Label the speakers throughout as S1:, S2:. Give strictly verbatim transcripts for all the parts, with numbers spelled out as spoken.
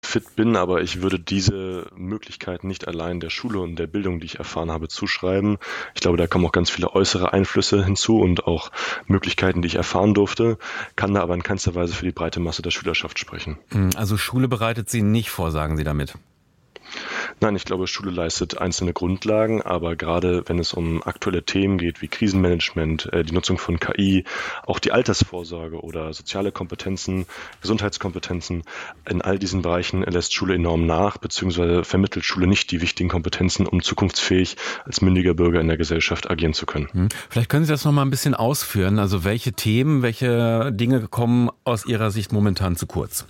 S1: fit bin, aber ich würde diese Möglichkeit nicht allein der Schule und der Bildung, die ich erfahren habe, zuschreiben. Ich glaube, da kommen auch ganz viele äußere Einflüsse hinzu und auch Möglichkeiten, die ich erfahren durfte, kann da aber in keinster Weise für die breite Masse der Schülerschaft sprechen.
S2: Also Schule bereitet Sie nicht vor, sagen Sie damit?
S1: Nein, ich glaube, Schule leistet einzelne Grundlagen, aber gerade wenn es um aktuelle Themen geht, wie Krisenmanagement, die Nutzung von K I, auch die Altersvorsorge oder soziale Kompetenzen, Gesundheitskompetenzen, in all diesen Bereichen lässt Schule enorm nach, beziehungsweise vermittelt Schule nicht die wichtigen Kompetenzen, um zukunftsfähig als mündiger Bürger in der Gesellschaft agieren zu können.
S2: Vielleicht können Sie das noch mal ein bisschen ausführen. Also welche Themen, welche Dinge kommen aus Ihrer Sicht momentan zu kurz?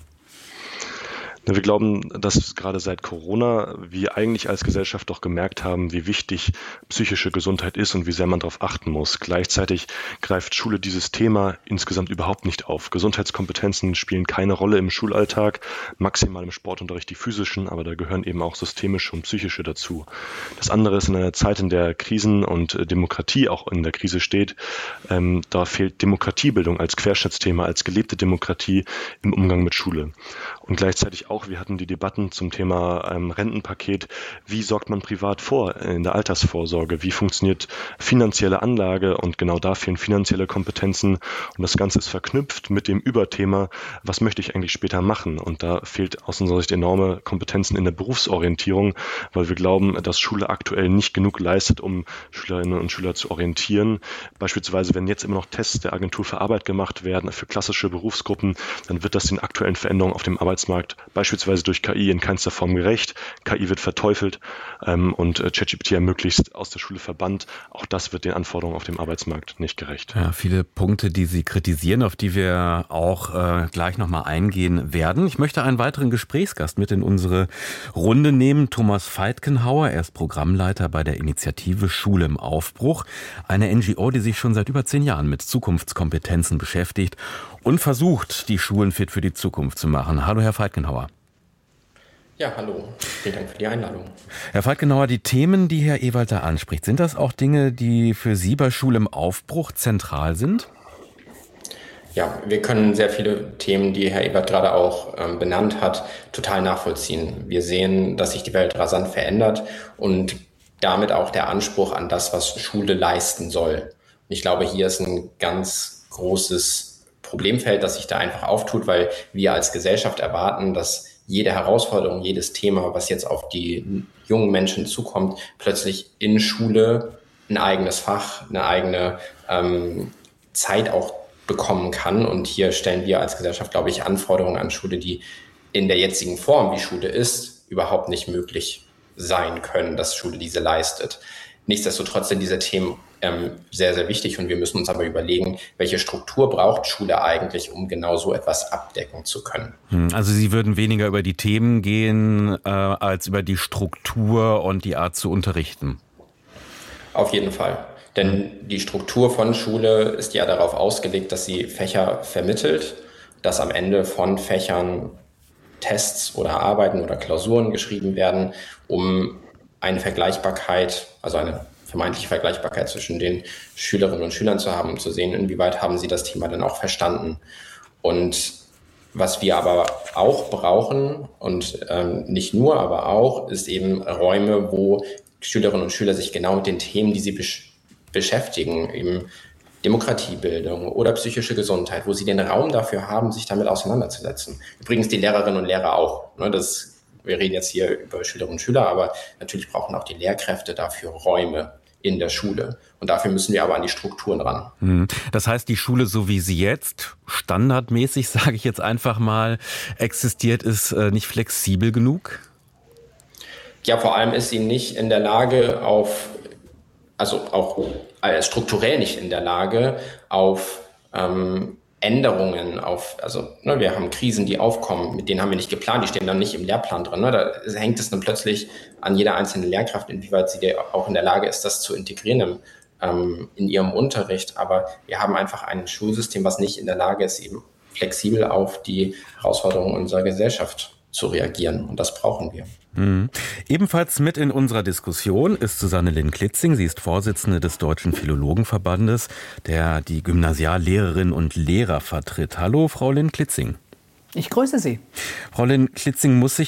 S1: Wir glauben, dass gerade seit Corona wir eigentlich als Gesellschaft doch gemerkt haben, wie wichtig psychische Gesundheit ist und wie sehr man darauf achten muss. Gleichzeitig greift Schule dieses Thema insgesamt überhaupt nicht auf. Gesundheitskompetenzen spielen keine Rolle im Schulalltag, maximal im Sportunterricht die physischen, aber da gehören eben auch systemische und psychische dazu. Das andere ist in einer Zeit, in der Krisen und Demokratie auch in der Krise steht, ähm, da fehlt Demokratiebildung als Querschnittsthema, als gelebte Demokratie im Umgang mit Schule. Und gleichzeitig auch, wir hatten die Debatten zum Thema ähm, Rentenpaket. Wie sorgt man privat vor in der Altersvorsorge? Wie funktioniert finanzielle Anlage? Und genau da fehlen finanzielle Kompetenzen. Und das Ganze ist verknüpft mit dem Überthema, was möchte ich eigentlich später machen? Und da fehlt aus unserer Sicht enorme Kompetenzen in der Berufsorientierung, weil wir glauben, dass Schule aktuell nicht genug leistet, um Schülerinnen und Schüler zu orientieren. Beispielsweise, wenn jetzt immer noch Tests der Agentur für Arbeit gemacht werden für klassische Berufsgruppen, dann wird das den aktuellen Veränderungen auf dem Arbeitsmarkt beispielsweise durch K I in keinster Form gerecht. K I wird verteufelt ähm, und äh, ChatGPT ermöglicht aus der Schule verbannt. Auch das wird den Anforderungen auf dem Arbeitsmarkt nicht gerecht.
S2: Ja, viele Punkte, die Sie kritisieren, auf die wir auch äh, gleich nochmal eingehen werden. Ich möchte einen weiteren Gesprächsgast mit in unsere Runde nehmen. Thomas Feitgenhauer, er ist Programmleiter bei der Initiative Schule im Aufbruch. Eine N G O, die sich schon seit über zehn Jahren mit Zukunftskompetenzen beschäftigt und versucht, die Schulen fit für die Zukunft zu machen. Hallo, Herr Feitgenhauer.
S3: Ja, hallo. Vielen Dank für die Einladung.
S2: Herr Feitgenhauer, die Themen, die Herr Ewald da anspricht, sind das auch Dinge, die für Sie bei Schule im Aufbruch zentral sind?
S3: Ja, wir können sehr viele Themen, die Herr Ewald gerade auch ähm, benannt hat, total nachvollziehen. Wir sehen, dass sich die Welt rasant verändert und damit auch der Anspruch an das, was Schule leisten soll. Und ich glaube, hier ist ein ganz großes Problemfeld, das sich da einfach auftut, weil wir als Gesellschaft erwarten, dass jede Herausforderung, jedes Thema, was jetzt auf die jungen Menschen zukommt, plötzlich in Schule ein eigenes Fach, eine eigene ähm, Zeit auch bekommen kann. Und hier stellen wir als Gesellschaft, glaube ich, Anforderungen an Schule, die in der jetzigen Form, wie Schule ist, überhaupt nicht möglich sein können, dass Schule diese leistet. Nichtsdestotrotz sind diese Themen ähm, sehr, sehr wichtig und wir müssen uns aber überlegen, welche Struktur braucht Schule eigentlich, um genau so etwas abdecken zu können.
S2: Also Sie würden weniger über die Themen gehen, äh, als über die Struktur und die Art zu unterrichten?
S3: Auf jeden Fall. Denn die Struktur von Schule ist ja darauf ausgelegt, dass sie Fächer vermittelt, dass am Ende von Fächern Tests oder Arbeiten oder Klausuren geschrieben werden, um eine Vergleichbarkeit, also eine vermeintliche Vergleichbarkeit zwischen den Schülerinnen und Schülern zu haben, um zu sehen, inwieweit haben sie das Thema dann auch verstanden. Und was wir aber auch brauchen, und ähm, nicht nur, aber auch, ist eben Räume, wo Schülerinnen und Schüler sich genau mit den Themen, die sie besch- beschäftigen, eben Demokratiebildung oder psychische Gesundheit, wo sie den Raum dafür haben, sich damit auseinanderzusetzen. Übrigens die Lehrerinnen und Lehrer auch. Ne, das, wir reden jetzt hier über Schülerinnen und Schüler, aber natürlich brauchen auch die Lehrkräfte dafür Räume in der Schule. Und dafür müssen wir aber an die Strukturen ran.
S2: Das heißt, die Schule, so wie sie jetzt standardmäßig, sage ich jetzt einfach mal, existiert, ist nicht flexibel genug?
S3: Ja, vor allem ist sie nicht in der Lage auf, also auch äh, strukturell nicht in der Lage, auf ähm, Änderungen, auf, also ne, wir haben Krisen, die aufkommen, mit denen haben wir nicht geplant, die stehen dann nicht im Lehrplan drin. Ne? Da hängt es dann plötzlich an jeder einzelnen Lehrkraft, inwieweit sie auch in der Lage ist, das zu integrieren im, ähm, in ihrem Unterricht. Aber wir haben einfach ein Schulsystem, was nicht in der Lage ist, eben flexibel auf die Herausforderungen unserer Gesellschaft zu reagieren. Und das brauchen wir.
S2: Mhm. Ebenfalls mit in unserer Diskussion ist Susanne Linn-Klitzing. Sie ist Vorsitzende des Deutschen Philologenverbandes, der die Gymnasiallehrerinnen und Lehrer vertritt. Hallo, Frau Linn-Klitzing.
S4: Ich grüße Sie.
S2: Frau Linn-Klitzing, muss sich